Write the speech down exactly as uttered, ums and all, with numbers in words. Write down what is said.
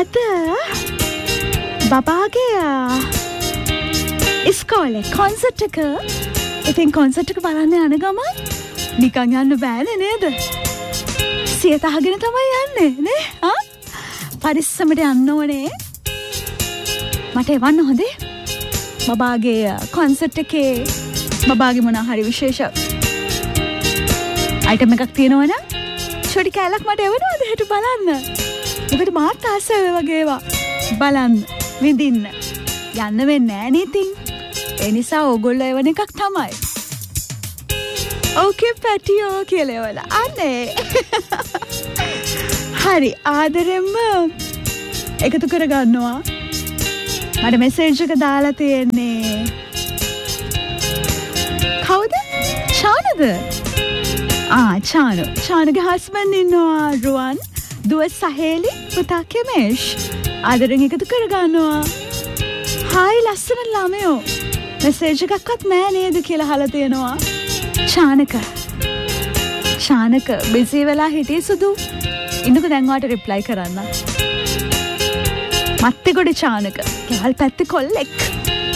අද බබාගේ ඉස්කෝලේ කොන්සර්ට් එක. ඉතින් කොන්සර්ට් එක බලන්න යන ගමන් නිකන් යන්න බෑනේ නේද? සියත අහගෙන තමයි යන්නේ නේ. ආ පරිස්සමට යන්න ඕනේ. මට එවන්න හොඳේ බබාගේ කොන්සර්ට් එකේ බබාගේ මොනවා හරි විශේෂ අයිටම් එකක් තියෙනවනම් චොටි කෑල්ලක් මට එවනවද හෙට බලන්න? මොකද මාත් ආසයි වගේ ඒවා බලන්න විඳින්න. යන්න වෙන්නේ නැහැ නේ ඉතින්. ඒ නිසා ඕගොල්ලෝ එවන එකක් තමයි. ඕකේ පැටියෝ කියලා එවලා. අනේ. හරි ආදරෙන්ම එකතු කරගන්නවා. මට මෙසේජ් එක දාලා තියෙන්නේ. කවුද? චානද? ආ චානු. චානුගේ හස්බන්ඩ් ඉන්නවා රුවන්. දුව සහේලි පුතා කෙමේෂ්. ආදරෙන් එකතු කරගන්නවා. හායි ලස්සන ළමයෝ. මෙසේජ් එකක්වත් නෑ නේද කියලා අහලා තියෙනවා. චානක. චානක බිසි වෙලා හිටියේ සුදු. ඉන්නකෝ දැන් වාට රිප්ලයි කරන්න. මත්තේ ගොඩ චානක. කෙවල් පැත්තේ කොල්ලෙක්.